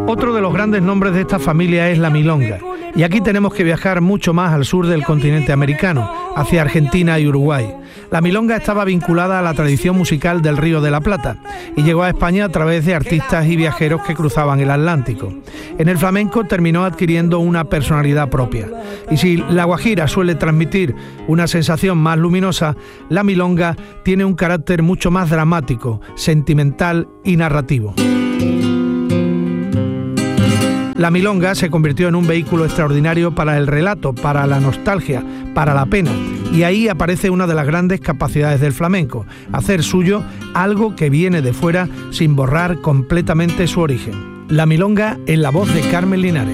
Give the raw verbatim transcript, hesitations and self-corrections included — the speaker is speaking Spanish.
Otro de los grandes nombres de esta familia es la milonga, y aquí tenemos que viajar mucho más al sur del continente americano, hacia Argentina y Uruguay. La milonga estaba vinculada a la tradición musical del Río de la Plata y llegó a España a través de artistas y viajeros que cruzaban el Atlántico. En el flamenco terminó adquiriendo una personalidad propia. Y si la guajira suele transmitir una sensación más luminosa, la milonga tiene un carácter mucho más dramático, sentimental y narrativo. La milonga se convirtió en un vehículo extraordinario para el relato, para la nostalgia, para la pena. Y ahí aparece una de las grandes capacidades del flamenco, hacer suyo algo que viene de fuera sin borrar completamente su origen. La milonga en la voz de Carmen Linares.